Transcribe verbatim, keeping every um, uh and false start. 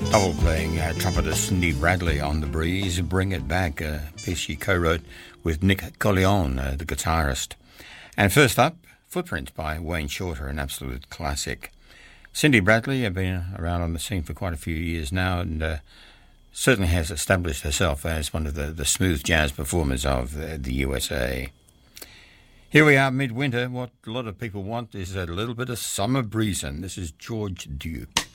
Double playing uh, trumpeter Cindy Bradley on The Breeze, Bring It Back, a piece she co-wrote with Nick Collion, uh, the guitarist. And first up, Footprints by Wayne Shorter, an absolute classic. Cindy Bradley has been around on the scene for quite a few years now and uh, certainly has established herself as one of the, the smooth jazz performers of uh, the U S A. Here we are midwinter. What a lot of people want is a little bit of summer breeze, and this is George Duke.